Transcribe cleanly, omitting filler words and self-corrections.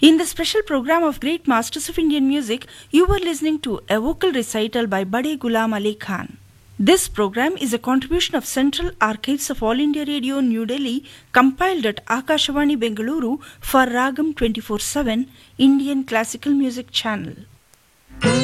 In the special program of Great Masters of Indian Music, you were listening to a vocal recital by Bade Ghulam Ali Khan. This program is a contribution of Central Archives of All India Radio, New Delhi, compiled at Akashvani Bengaluru for Ragam 24/7 Indian Classical Music Channel.